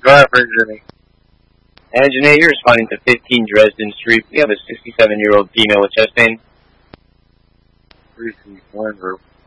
driver, Jimmy. Engine 8, you're responding to 15 Dresden Street. We have a 67-year-old female with chest pain. 331 group.